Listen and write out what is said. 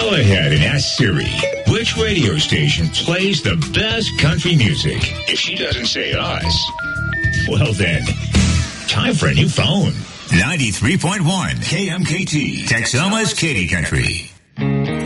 Go ahead and ask Siri which radio station plays the best country music. If she doesn't say us, well then, time for a new phone. 93.1 KMKT, Texoma's Katy Country.